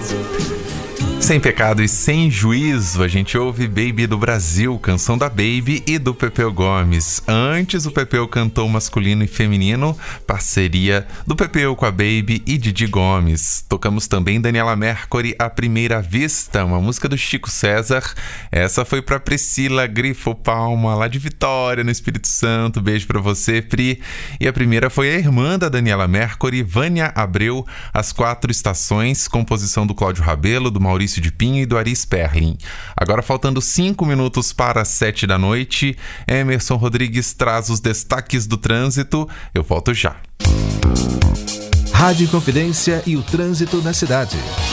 Sem pecado e sem juízo, a gente ouve Baby do Brasil, canção da Baby e do Pepeu Gomes. Antes, o Pepeu cantou masculino e feminino, parceria do Pepeu com a Baby e Didi Gomes. Tocamos também Daniela Mercury, À Primeira Vista, uma música do Chico César. Essa foi pra Priscila Grifo Palma, lá de Vitória, no Espírito Santo. Beijo pra você, Pri. E a primeira foi a irmã da Daniela Mercury, Vânia Abreu, As Quatro Estações, composição do Cláudio Rabelo, do Maurício de Pinho e do Ari Sperling. Agora, faltando 5 minutos para 7 da noite, Emerson Rodrigues traz os destaques do trânsito. Eu volto já. Rádio Inconfidência e o trânsito na cidade.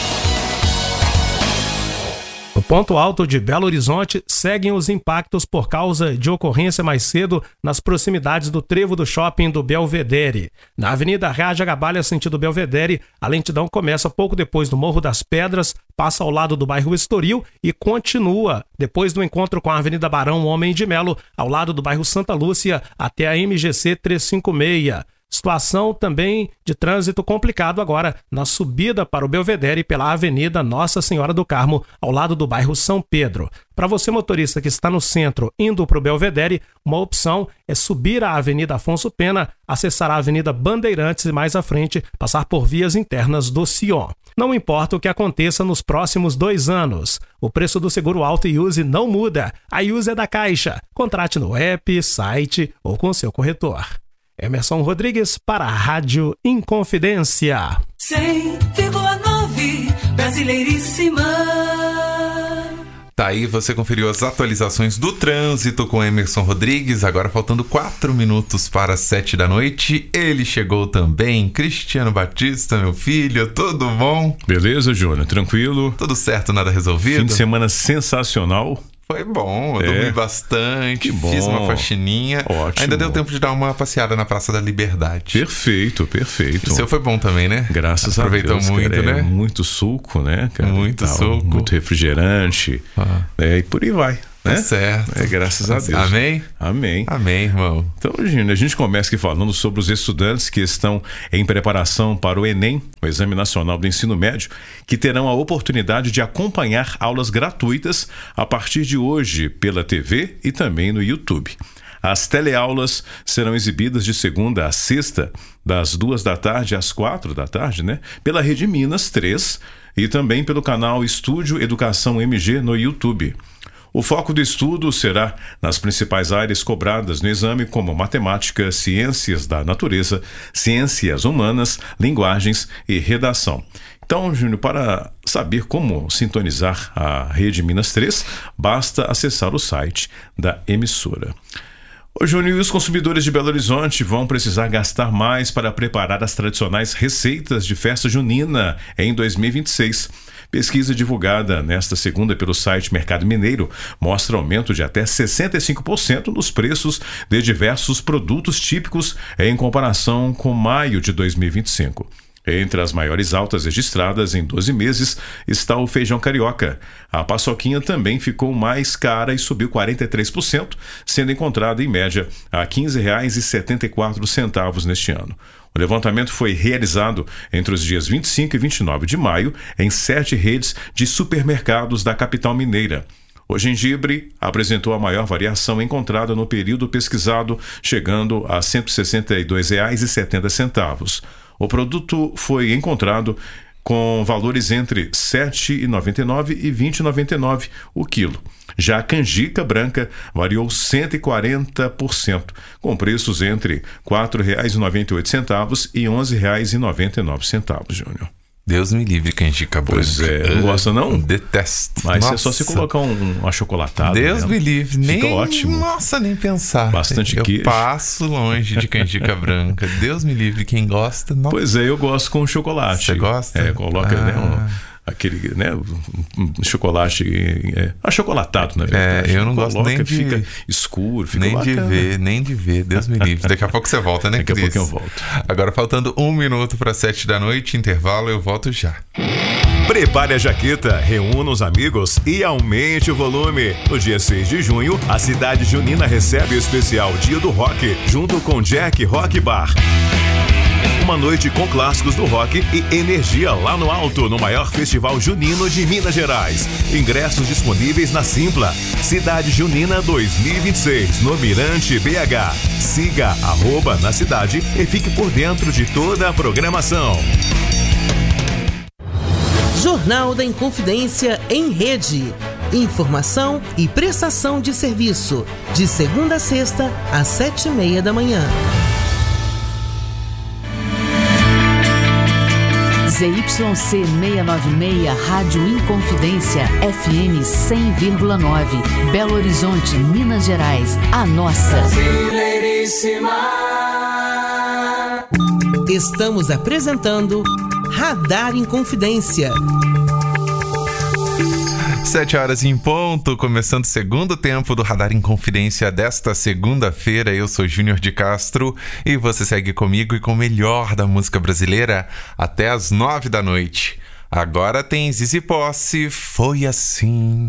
No ponto alto de Belo Horizonte, seguem os impactos por causa de ocorrência mais cedo nas proximidades do trevo do shopping do Belvedere. Na Avenida Rádia Gabalha, sentido Belvedere, a lentidão começa pouco depois do Morro das Pedras, passa ao lado do bairro Estoril e continua depois do encontro com a Avenida Barão Homem de Melo, ao lado do bairro Santa Lúcia, até a MGC 356. Situação também de trânsito complicado agora na subida para o Belvedere pela Avenida Nossa Senhora do Carmo, ao lado do bairro São Pedro. Para você, motorista que está no centro indo para o Belvedere, uma opção é subir a Avenida Afonso Pena, acessar a Avenida Bandeirantes e mais à frente passar por vias internas do Sion. Não importa o que aconteça nos próximos 2 anos, o preço do seguro auto e use não muda. A use é da Caixa. Contrate no app, site ou com seu corretor. Emerson Rodrigues para a Rádio Inconfidência. 100,9 Brasileiríssima. Tá aí, você conferiu as atualizações do trânsito com Emerson Rodrigues. Agora faltando 4 minutos para 7 da noite. Ele chegou também, Cristiano Batista, meu filho. Tudo bom? Beleza, Júnior? Tranquilo? Tudo certo, nada resolvido? Fim de semana sensacional. Foi bom, eu dormi bastante, fiz uma faxininha. Ótimo. Ainda deu tempo de dar uma passeada na Praça da Liberdade. Perfeito, perfeito. O seu foi bom também, né? Graças a Deus. Aproveitou muito, cara, né? Muito suco, né, cara? Muito suco. Muito refrigerante. E por aí vai. Né? Tá certo. Graças a Deus. Amém? Amém. Amém, irmão. Então, Gino, a gente começa aqui falando sobre os estudantes que estão em preparação para o Enem, o Exame Nacional do Ensino Médio, que terão a oportunidade de acompanhar aulas gratuitas a partir de hoje pela TV e também no YouTube. As teleaulas serão exibidas de segunda a sexta, das 2 da tarde às 4 da tarde, né? Pela Rede Minas 3 e também pelo canal Estúdio Educação MG no YouTube. O foco do estudo será nas principais áreas cobradas no exame, como matemática, ciências da natureza, ciências humanas, linguagens e redação. Então, Júnior, para saber como sintonizar a Rede Minas 3, basta acessar o site da emissora. Ô, Júnior, os consumidores de Belo Horizonte vão precisar gastar mais para preparar as tradicionais receitas de festa junina em 2026. Pesquisa divulgada nesta segunda pelo site Mercado Mineiro mostra aumento de até 65% nos preços de diversos produtos típicos em comparação com maio de 2025. Entre as maiores altas registradas em 12 meses está o feijão carioca. A paçoquinha também ficou mais cara e subiu 43%, sendo encontrada em média a R$ 15,74 neste ano. O levantamento foi realizado entre os dias 25 e 29 de maio em 7 redes de supermercados da capital mineira. O gengibre apresentou a maior variação encontrada no período pesquisado, chegando a R$ 162,70. O produto foi encontrado com valores entre R$ 7,99 e R$ 20,99 o quilo. Já a canjica branca variou 140%, com preços entre R$ 4,98 e R$ 11,99, Júnior. Deus me livre, canjica branca. Pois é, não gosta não? Detesto. Mas é só se colocar um achocolatado. Deus me livre, nem. Fica ótimo. Nossa, nem pensar. Bastante queijo. Eu passo longe de canjica branca. Deus me livre, quem gosta. Não. Pois é, eu gosto com chocolate. Você gosta? É, coloca, aquele, né, um chocolate achocolatado, na verdade. Eu não gosto nem de... Fica escuro, fica nem bacana. Nem de ver, Deus me livre. Daqui a pouco você volta, né, Cris? Daqui a pouco eu volto. Agora, faltando 1 minuto para 7 da noite, intervalo, eu volto já. Prepare a jaqueta, reúna os amigos e aumente o volume. No dia 6 de junho, a cidade junina recebe o especial Dia do Rock, junto com Jack Rock Bar. Uma noite com clássicos do rock e energia lá no alto, no maior festival junino de Minas Gerais. Ingressos disponíveis na Simpla. Cidade Junina 2026, no Mirante BH. Siga @na cidade e fique por dentro de toda a programação. Jornal da Inconfidência em Rede. Informação e prestação de serviço. De segunda a sexta, às 7h30 da manhã. ZYC 696, Rádio Inconfidência, FM 100,9, Belo Horizonte, Minas Gerais, a nossa. Estamos apresentando Radar Inconfidência. 7h em ponto, começando o segundo tempo do Radar Inconfidência desta segunda-feira. Eu sou Júnior de Castro e você segue comigo e com o melhor da música brasileira até às 9 da noite. Agora tem Zizi Posse, Foi Assim.